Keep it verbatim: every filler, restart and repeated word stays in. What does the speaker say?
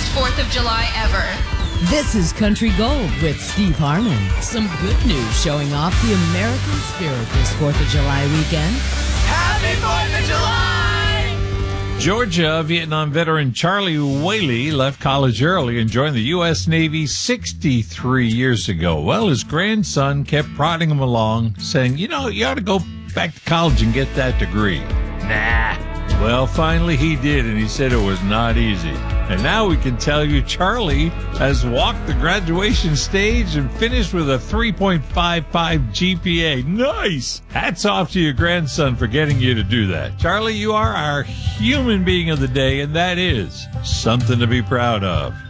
fourth of July ever. This is Country Gold with Steve Harmon. Some good news showing off the American spirit this fourth of July weekend. Happy fourth of July! Georgia Vietnam veteran Charlie Whaley left college early and joined the U S Navy sixty-three years ago. Well, his grandson kept prodding him along, saying, you know, you ought to go back to college and get that degree. Nah. Well, finally he did, and he said it was not easy. And now we can tell you Charlie has walked the graduation stage and finished with a three point five five G P A. Nice! Hats off to your grandson for getting you to do that. Charlie, you are our human being of the day, and that is something to be proud of.